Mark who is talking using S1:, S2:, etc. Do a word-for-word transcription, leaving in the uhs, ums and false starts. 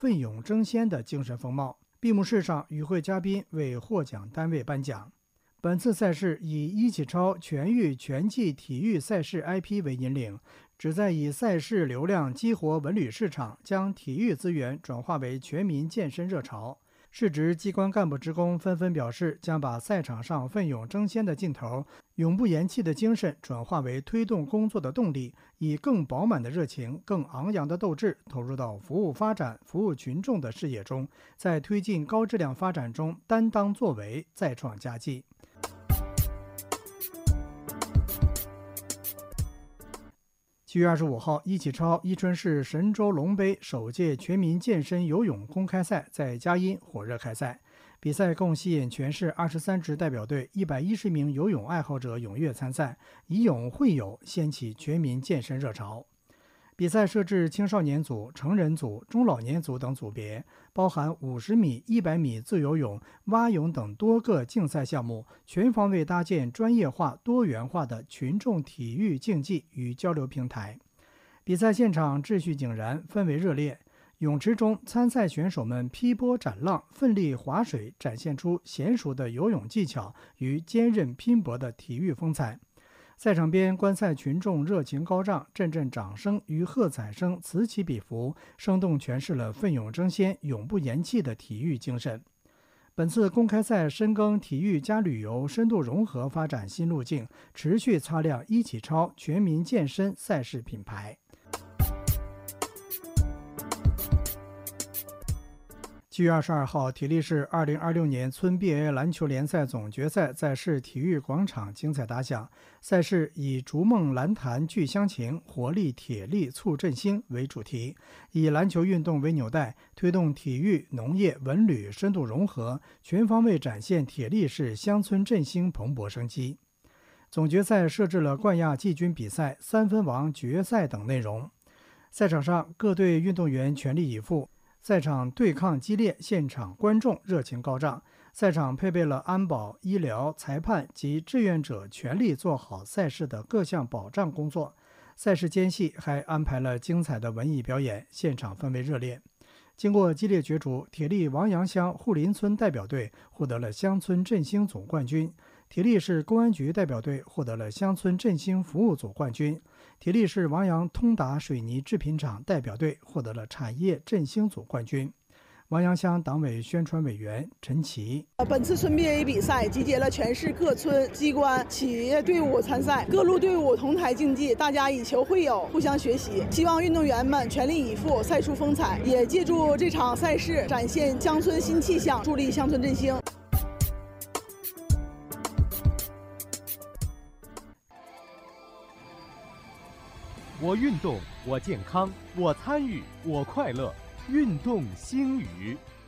S1: 奋勇争先的精神风貌。闭幕式上，与会嘉宾为获奖单位颁奖。本次赛事以一起超全域拳击体育赛事 I P 为引领，旨在以赛事流量激活文旅市场，将体育资源转化为全民健身热潮。市直机关干部职工纷纷表示，将把赛场上奋勇争先的劲头、永不言弃的精神转化为推动工作的动力，以更饱满的热情、更昂扬的斗志投入到服务发展、服务群众的事业中，在推进高质量发展中担当作为，再创佳绩。七月二十五号，一起超伊春市神州龙杯首届全民健身游泳公开赛在佳音火热开赛。比赛共吸引全市二十三支代表队一百一十名游泳爱好者踊跃参赛，以泳会友，掀起全民健身热潮。比赛设置青少年组、成人组、中老年组等组别，包含五十米、一百米自由泳、蛙泳等多个竞赛项目，全方位搭建专业化、多元化的群众体育竞技与交流平台。比赛现场秩序井然，氛围热烈。泳池中，参赛选手们劈波斩浪、奋力划水，展现出娴熟的游泳技巧与坚韧拼搏的体育风采。赛场边，观赛群众热情高涨，阵阵掌声与喝彩声此起彼伏，生动诠释了奋勇争先、永不言弃的体育精神。本次公开赛深耕体育加旅游深度融合发展新路径，持续擦亮一起超全民健身赛事品牌。七月二十二号，体力市二零二六年村 B A 篮球联赛总决赛在市体育广场精彩打响。赛事以逐梦篮坛聚乡情，活力铁力促振兴为主题，以篮球运动为纽带，推动体育、农业、文旅深度融合，全方位展现铁力市乡村振兴蓬勃生机。总决赛设置了冠亚季军比赛、三分王决赛等内容。赛场上，各队运动员全力以赴。赛场对抗激烈，现场观众热情高涨。赛场配备了安保、医疗、裁判及志愿者全力做好赛事的各项保障工作。赛事间隙还安排了精彩的文艺表演，现场氛围热烈。经过激烈角逐，铁力王阳乡护林村代表队获得了乡村振兴总冠军，铁力市公安局代表队获得了乡村振兴服务组冠军，铁力市王阳通达水泥制品厂代表队获得了产业振兴组冠军。王阳乡党委宣传委员陈琦：
S2: 本次村 B A 比赛集结了全市各村机关、企业队伍参赛，各路队伍同台竞技，大家以球会友，互相学习。希望运动员们全力以赴，赛出风采，也借助这场赛事展现乡村新气象，助力乡村振兴。
S3: 我运动，我健康，我参与，我快乐。运动星语。